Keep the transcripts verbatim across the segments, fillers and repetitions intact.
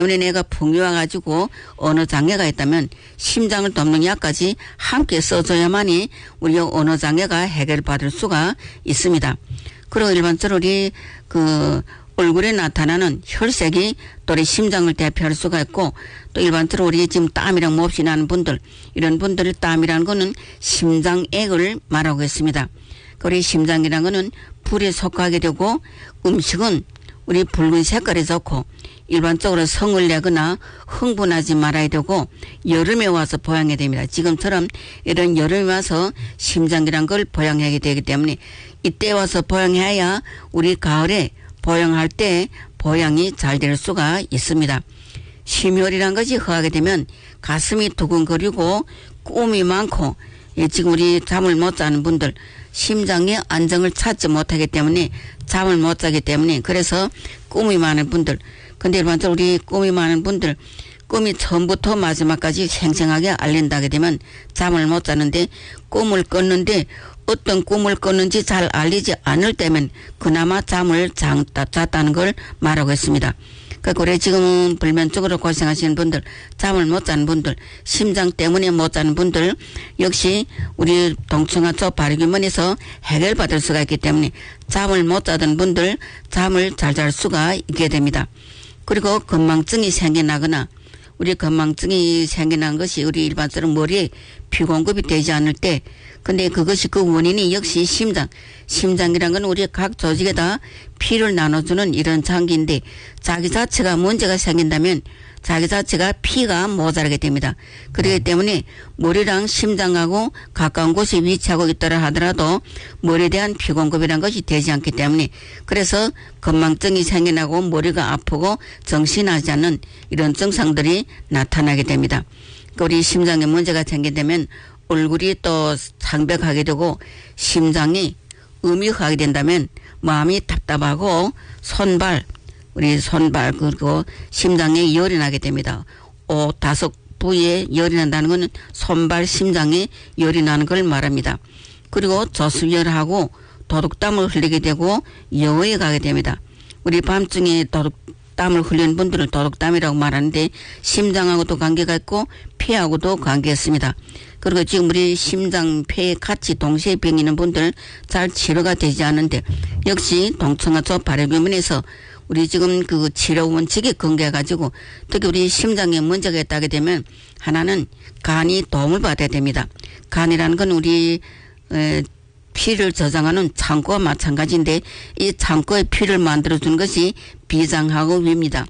때문에 내가 풍요와가지고 언어 장애가 있다면 심장을 돕는 약까지 함께 써줘야만이 우리 언어 장애가 해결받을 수가 있습니다. 그리고 일반적으로 우리 그 얼굴에 나타나는 혈색이 또 우리 심장을 대표할 수가 있고 또 일반적으로 우리 지금 땀이랑 몹시 나는 분들 이런 분들의 땀이라는 거는 심장액을 말하고 있습니다. 우리 심장이라는 거는 불에 속하게 되고 음식은 우리 붉은 색깔이 좋고 일반적으로 성을 내거나 흥분하지 말아야 되고 여름에 와서 보양해야 됩니다. 지금처럼 이런 여름에 와서 심장이란 걸 보양하게 되기 때문에 이때 와서 보양해야 우리 가을에 보양할 때 보양이 잘 될 수가 있습니다. 심혈이란 것이 허하게 되면 가슴이 두근거리고 꿈이 많고 예, 지금 우리 잠을 못 자는 분들 심장의 안정을 찾지 못하기 때문에 잠을 못 자기 때문에 그래서 꿈이 많은 분들 근데 일반적으로 우리 꿈이 많은 분들 꿈이 처음부터 마지막까지 생생하게 알린다게 되면 잠을 못 자는데 꿈을 꿨는데 어떤 꿈을 꿨는지 잘 알리지 않을 때면 그나마 잠을 장, 잤다는 걸 말하고 있습니다. 그래 지금은 불면증으로 고생하시는 분들 잠을 못 자는 분들 심장 때문에 못 자는 분들 역시 우리 동청하초 발육의원에서 해결받을 수가 있기 때문에 잠을 못 자던 분들 잠을 잘 잘 수가 있게 됩니다. 그리고 건망증이 생겨나거나 우리 건망증이 생겨난 것이 우리 일반적으로 머리에 피 공급이 되지 않을 때 근데 그것이 그 원인이 역시 심장. 심장이란 건 우리 각 조직에다 피를 나눠주는 이런 장기인데 자기 자체가 문제가 생긴다면 자기 자체가 피가 모자라게 됩니다. 그렇기 때문에 머리랑 심장하고 가까운 곳에 위치하고 있더라 하더라도 머리에 대한 피 공급이란 것이 되지 않기 때문에 그래서 건망증이 생겨나고 머리가 아프고 정신하지 않는 이런 증상들이 나타나게 됩니다. 우리 심장에 문제가 생기게 얼굴이 또 창백하게 되고 심장이 음유하게 된다면 마음이 답답하고 손발 우리 손발 그리고 심장에 열이 나게 됩니다. 오 다섯 부위에 열이 난다는 것은 손발 심장에 열이 나는 걸 말합니다. 그리고 조수열하고 도둑땀을 흘리게 되고 여의에 가게 됩니다. 우리 밤중에 도둑땀을 흘리는 분들을 도둑땀이라고 말하는데 심장하고도 관계가 있고 폐하고도 관계가 있습니다. 그리고 지금 우리 심장, 폐에 같이 동시에 병 있는 분들 잘 치료가 되지 않는데 역시 동청하초 발육의원에서 우리 지금 그 치료 원칙에 근거해가지고 특히 우리 심장에 문제가 있다게 되면 하나는 간이 도움을 받아야 됩니다. 간이라는 건 우리 에, 피를 저장하는 창고와 마찬가지인데 이 창고에 피를 만들어주는 것이 비장하고 위입니다.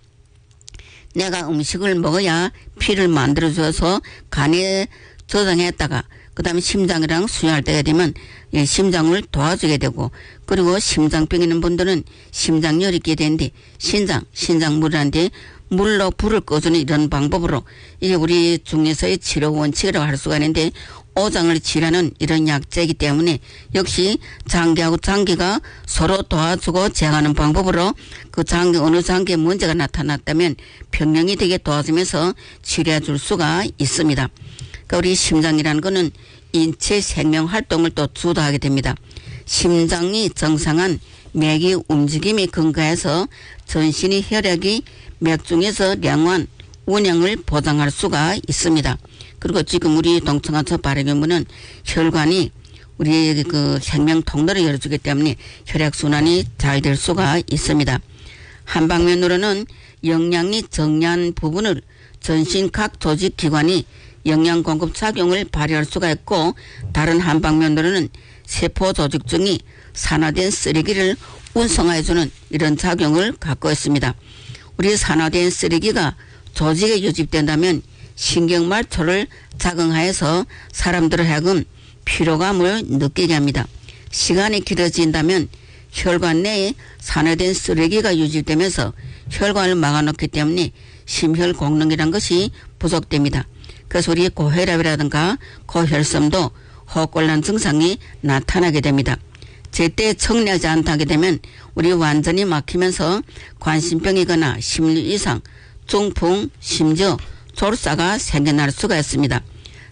내가 음식을 먹어야 피를 만들어줘서 간에 저장했다가 그 다음에 심장이랑 수행할 때가 되면 예, 심장을 도와주게 되고 그리고 심장병 있는 분들은 심장열이 있게 되는데 신장, 신장물이란데 물로 불을 꺼주는 이런 방법으로 이게 우리 중에서의 치료 원칙이라고 할 수가 있는데 오장을 치료하는 이런 약제이기 때문에 역시 장기하고 장기가 서로 도와주고 제어하는 방법으로 그 장기 어느 장기에 문제가 나타났다면 병명이 되게 도와주면서 치료해 줄 수가 있습니다. 그러니까 우리 심장이라는 것은 인체 생명 활동을 또 주도하게 됩니다. 심장이 정상한 맥이 움직임에 근거해서 전신의 혈액이 맥 중에서 량환, 운영을 보장할 수가 있습니다. 그리고 지금 우리 동청하초 발육의원은 혈관이 우리 그 생명 통로를 열어주기 때문에 혈액순환이 잘 될 수가 있습니다. 한 방면으로는 영양이 정리한 부분을 전신 각 조직 기관이 영양 공급 작용을 발휘할 수가 있고 다른 한 방면으로는 세포 조직 중이 산화된 쓰레기를 운송해주는 이런 작용을 갖고 있습니다. 우리 산화된 쓰레기가 조직에 유집된다면 신경말초를 작용하여서 사람들을 하여금 피로감을 느끼게 합니다. 시간이 길어진다면 혈관 내에 산화된 쓰레기가 유집되면서 혈관을 막아놓기 때문에 심혈功能이란 것이 부족됩니다. 그래서 우리 고혈압이라든가 고혈섬도 호흡곤란 증상이 나타나게 됩니다. 제때 청량하지 않다게 되면 우리 완전히 막히면서 관심병이거나 심리 이상, 중풍, 심지어 졸사가 생겨날 수가 있습니다.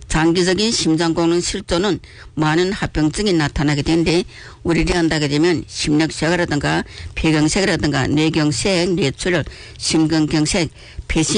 장기적인 심장功能 실조는 많은 합병증이 나타나게 되는데 우리를 한다게 되면 심력쇠가라든가 폐경색이라든가 뇌경색, 뇌출혈, 심근경색, 폐심